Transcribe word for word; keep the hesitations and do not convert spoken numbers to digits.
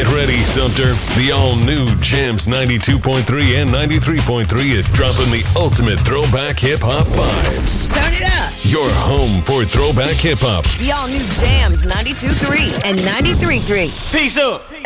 Get ready, Sumter. The all-new Jams ninety-two point three and ninety-three point three is dropping the ultimate throwback hip-hop vibes. Turn it up. Your home for throwback hip-hop. The all-new Jams ninety-two point three and ninety-three point three. Peace up.